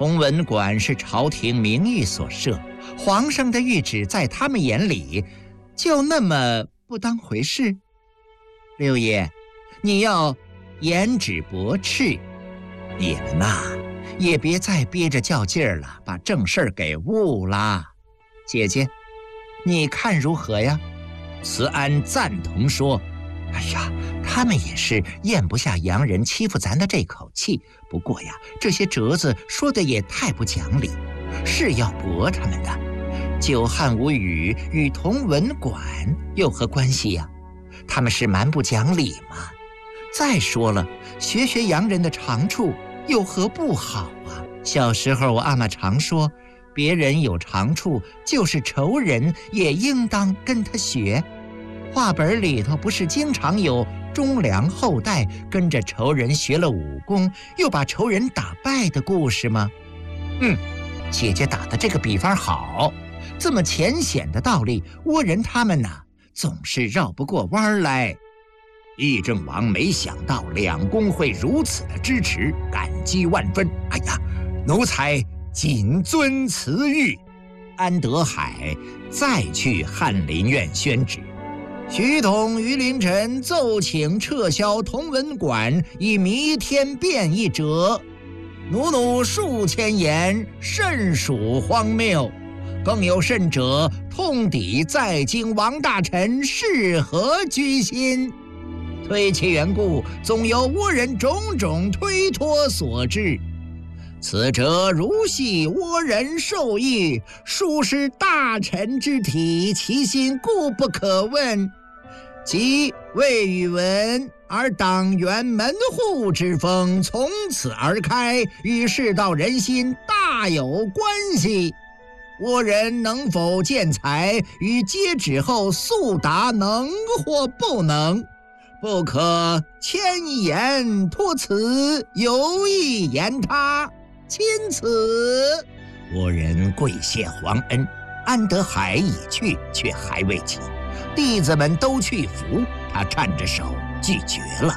同文馆是朝廷名誉所设，皇上的谕旨在他们眼里就那么不当回事？六爷，你要言止驳斥，你们呐也别再憋着较劲儿了，把正事儿给误了。姐姐，你看如何呀？慈安赞同说：“哎呀，他们也是咽不下洋人欺负咱的这口气。不过呀，这些折子说的也太不讲理，是要驳他们的。久旱无雨与同文馆有何关系呀？他们是蛮不讲理吗？再说了，学学洋人的长处有何不好啊？小时候我阿嬷常说，别人有长处，就是仇人也应当跟他学。话本里头不是经常有忠良后代跟着仇人学了武功，又把仇人打败的故事吗？姐姐打的这个比方好，这么浅显的道理，倭人他们呐，总是绕不过弯来。议政王没想到两宫会如此的支持，感激万分。哎呀，奴才谨遵慈谕。安德海再去翰林院宣旨，徐统于凌晨奏请撤销同文馆以弥天变一折，奴数千言，甚属荒谬。更有甚者，痛抵在京王大臣是何居心？推其缘故，总由倭人种种推脱所致。此则如系倭人授意，殊是大臣之体，其心固不可问。即未与闻，而党员门户之风从此而开，与世道人心大有关系。倭人能否见才，于接旨后速答能或不能，不可千言托辞，有意言他。钦此。倭人跪谢皇恩，安德海已去，却还未起。弟子们都去扶，他颤着手拒绝了。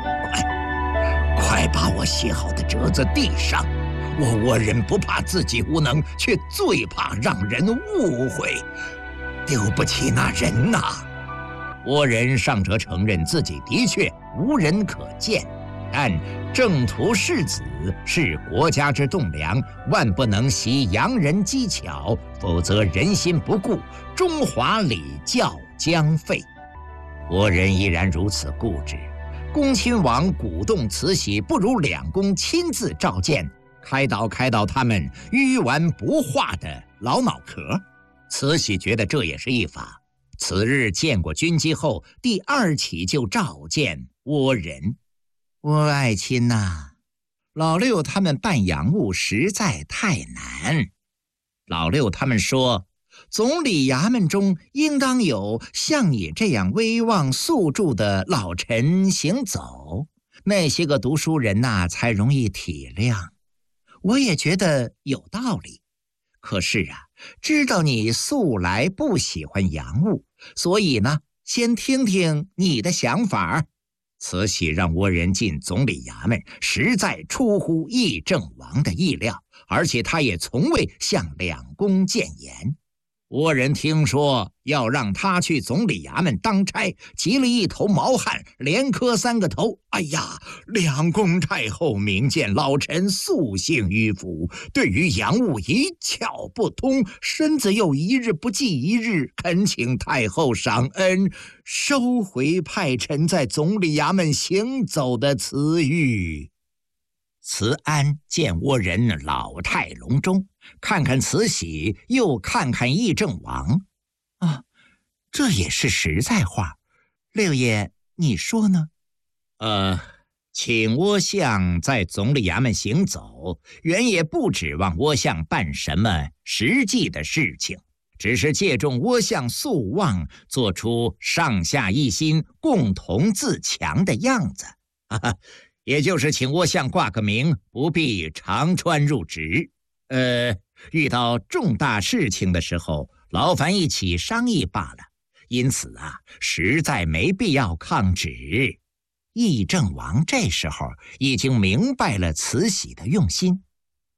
快把我写好的折子递上！我倭人不怕自己无能，却最怕让人误会，丢不起那人呐。倭人尚则承认自己的确无人可见，但正途世子是国家之栋梁，万不能袭洋人机巧，否则人心不顾，中华礼教将废。倭人依然如此固执，恭亲王鼓动慈禧，不如两宫亲自召见，开导他们迂顽不化的老脑壳。慈禧觉得这也是一法，此日见过军机后，第二起就召见倭人。倭爱卿呐，老六他们办洋务实在太难。老六他们说，总理衙门中应当有像你这样威望素著的老臣行走，那些个读书人呐，才容易体谅。我也觉得有道理，可是啊，知道你素来不喜欢洋务，所以呢，先听听你的想法。慈禧让倭人进总理衙门，实在出乎议政王的意料，而且他也从未向两宫谏言。倭人听说要让他去总理衙门当差，急了一头毛汗，连磕3个头。哎呀，两宫太后明见老臣素性迂腐，对于洋务一窍不通，身子又一日不济一日，恳请太后赏恩，收回派臣在总理衙门行走的词谕。慈安见倭人老态龙钟，看看慈禧，又看看议政王，这也是实在话。六爷，你说呢？请倭相在总理衙门行走，原也不指望倭相办什么实际的事情，只是借重倭相素望，做出上下一心、共同自强的样子。也就是请倭相挂个名，不必常穿入职。遇到重大事情的时候，劳烦一起商议罢了。因此啊，实在没必要抗旨。议政王这时候已经明白了慈禧的用心。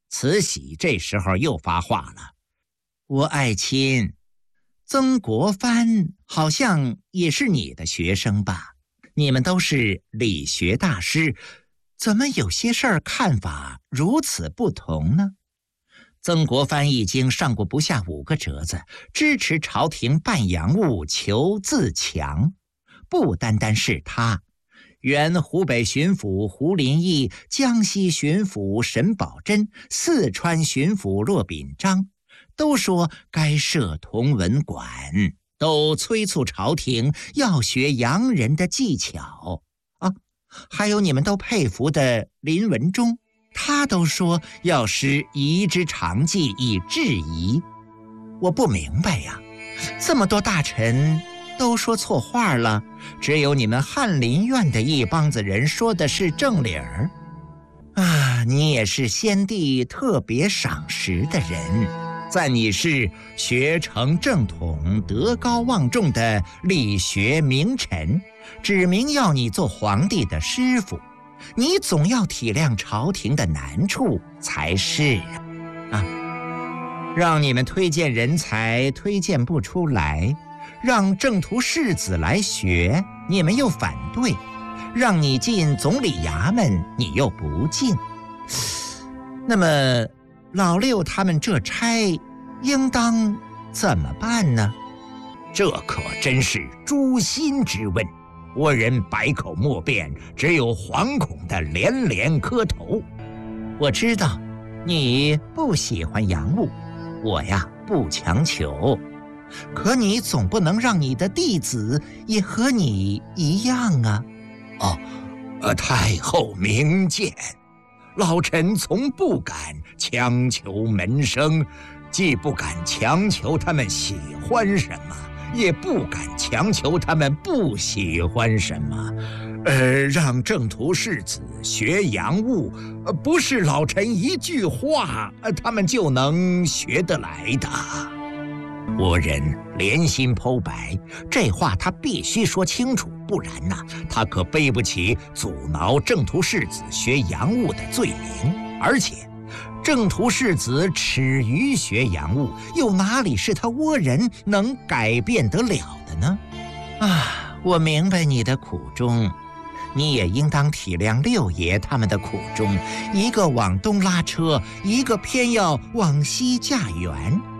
慈禧这时候又发话了：“我爱卿，曾国藩好像也是你的学生吧？你们都是理学大师，怎么有些事儿看法如此不同呢？”曾国藩已经上过不下5个折子，支持朝廷办洋务，求自强。不单单是他，原湖北巡抚胡林翼、江西巡抚沈葆桢、四川巡抚骆秉章都说该设同文馆，都催促朝廷要学洋人的技巧啊。还有你们都佩服的林文忠，他都说要施夷之长技以制夷。我不明白呀，这么多大臣都说错话了，只有你们翰林院的一帮子人说的是正理儿啊！你也是先帝特别赏识的人，赞你是学成正统、德高望重的理学名臣，指明要你做皇帝的师傅。你总要体谅朝廷的难处才是啊！让你们推荐人才推荐不出来，让正途士子来学，你们又反对；让你进总理衙门，你又不进。那么老六他们这差应当怎么办呢？这可真是诛心之问。倭人百口莫辩，只有惶恐的连连磕头。我知道你不喜欢洋务，我呀不强求，可你总不能让你的弟子也和你一样啊。太后明鉴，老臣从不敢强求门生，既不敢强求他们喜欢什么，也不敢强求他们不喜欢什么。让正途士子学洋务，不是老臣一句话他们就能学得来的。倭人连心剖白，这话他必须说清楚，不然他可背不起阻挠正途士子学洋务的罪名。而且正途士子耻于学洋务，又哪里是他倭人能改变得了的呢？我明白你的苦衷，你也应当体谅六爷他们的苦衷，一个往东拉车，一个偏要往西嫁缘。